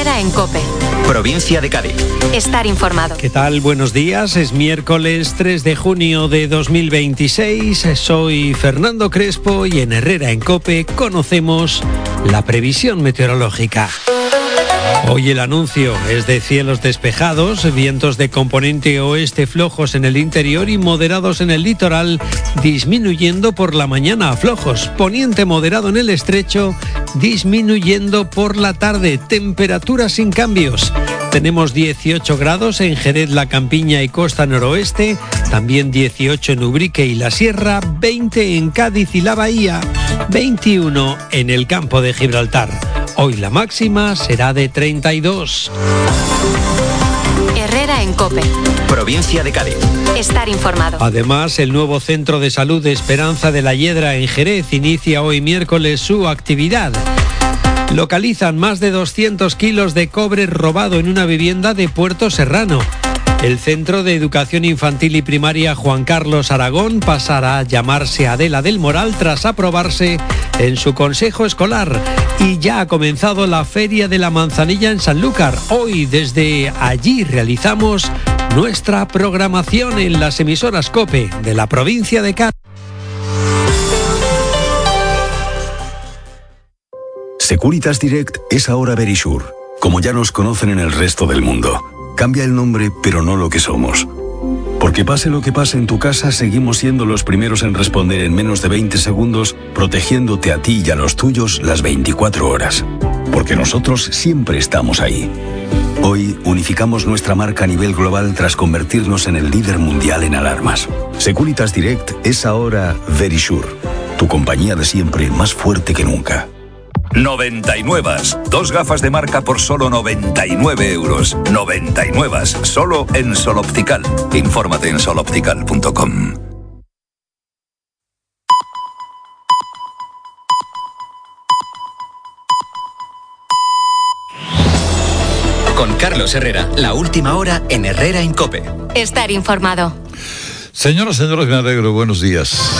Herrera en COPE. Provincia de Cádiz. Estar informado. ¿Qué tal? Buenos días. Es miércoles 3 de junio de 2026. Soy Fernando Crespo y en Herrera en COPE conocemos la previsión meteorológica. Hoy el anuncio es de cielos despejados, vientos de componente oeste flojos en el interior y moderados en el litoral, disminuyendo por la mañana a flojos, poniente moderado en el estrecho, disminuyendo por la tarde, temperaturas sin cambios. Tenemos 18 grados en Jerez, La Campiña y costa noroeste, también 18 en Ubrique y la Sierra, 20 en Cádiz y la Bahía, 21 en el campo de Gibraltar. Hoy la máxima será de 32. Herrera en COPE. Provincia de Cádiz. Estar informado. Además, el nuevo Centro de Salud de Esperanza de la Hiedra en Jerez inicia hoy miércoles su actividad. Localizan más de 200 kilos de cobre robado en una vivienda de Puerto Serrano. El Centro de Educación Infantil y Primaria Juan Carlos Aragón pasará a llamarse Adela del Moral tras aprobarse en su consejo escolar. Y ya ha comenzado la Feria de la Manzanilla en Sanlúcar. Hoy desde allí realizamos nuestra programación en las emisoras COPE de la provincia de Cádiz. Securitas Direct es ahora Verisure, como ya nos conocen en el resto del mundo. Cambia el nombre, pero no lo que somos. Porque pase lo que pase en tu casa, seguimos siendo los primeros en responder en menos de 20 segundos, protegiéndote a ti y a los tuyos las 24 horas. Porque nosotros siempre estamos ahí. Hoy unificamos nuestra marca a nivel global tras convertirnos en el líder mundial en alarmas. Securitas Direct es ahora Verisure, tu compañía de siempre más fuerte que nunca. 99. 2 gafas de marca por solo 99 euros. 99. Solo en Sol Optical. Infórmate en soloptical.com. Con Carlos Herrera, la última hora en Herrera en COPE. Estar informado. Señoras, señores, me alegro. Buenos días.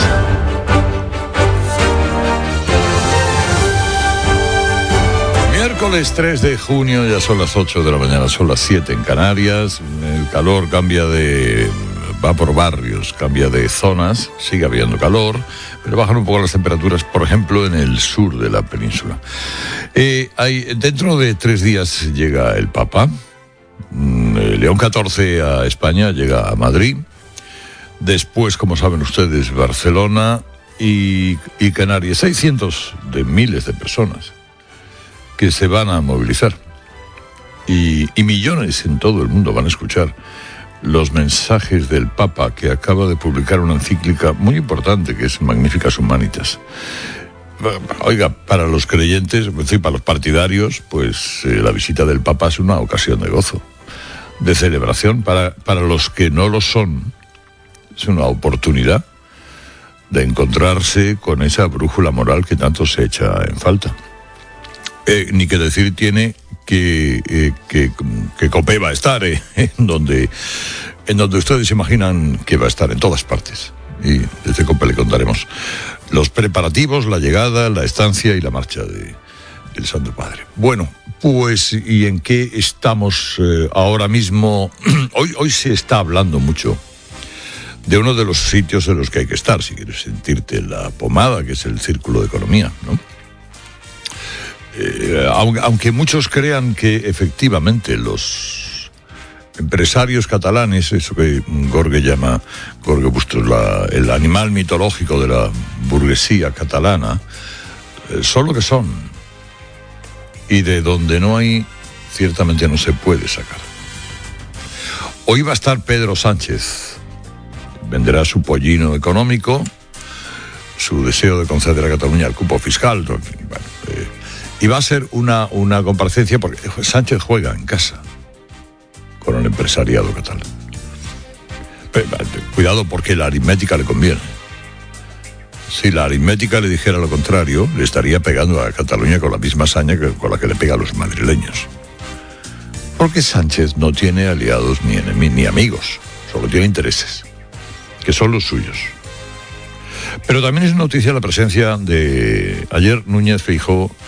Miércoles 3 de junio, ya son las 8 de la mañana, son las 7 en Canarias. El calor va por barrios, cambia de zonas, sigue habiendo calor, pero bajan un poco las temperaturas, por ejemplo, en el sur de la península. Dentro de 3 días llega el Papa, León XIV a España, llega a Madrid. Después, como saben ustedes, Barcelona y Canarias. Hay cientos de miles de personas que se van a movilizar y millones en todo el mundo van a escuchar los mensajes del Papa, que acaba de publicar una encíclica muy importante que es Magnificat Humanitas. Oiga, para los creyentes, es decir, para los partidarios, pues la visita del Papa es una ocasión de gozo, de celebración. Para los que no lo son, es una oportunidad de encontrarse con esa brújula moral que tanto se echa en falta. Ni que decir tiene que COPE va a estar en donde ustedes imaginan que va a estar, en todas partes. Y desde COPE le contaremos los preparativos, la llegada, la estancia y la marcha del Santo Padre. Bueno, pues, ¿y en qué estamos ahora mismo? Hoy se está hablando mucho de uno de los sitios en los que hay que estar, si quieres sentirte la pomada, que es el Círculo de Economía, ¿no? Aunque muchos crean que efectivamente los empresarios catalanes, eso que Jorge Bustos, el animal mitológico de la burguesía catalana, son lo que son, y de donde no hay, ciertamente no se puede sacar. Hoy va a estar Pedro Sánchez, venderá su pollino económico, su deseo de conceder a Cataluña el cupo fiscal, y va a ser una comparecencia, porque Sánchez juega en casa con el empresariado catalán. Cuidado, porque la aritmética le conviene. Si la aritmética le dijera lo contrario, le estaría pegando a Cataluña con la misma saña con la que le pega a los madrileños. Porque Sánchez no tiene aliados ni amigos, solo tiene intereses, que son los suyos. Pero también es noticia la presencia de ayer Núñez Feijóo